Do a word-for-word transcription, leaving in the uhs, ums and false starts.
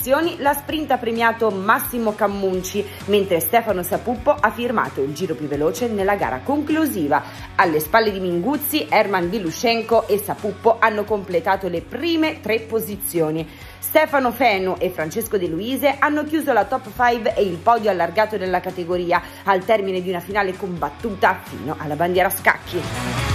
posizioni la sprint ha premiato Massimo Cammunci, mentre Stefano Sapuppo ha firmato il giro più veloce nella gara conclusiva. Alle spalle di Minguzzi, Herman Vilushenko e Sapuppo hanno completato le prime tre posizioni. Stefano Fenu e Francesco De Luise hanno chiuso la top cinque e il podio allargato della categoria al termine di una finale combattuta fino alla bandiera a scacchi.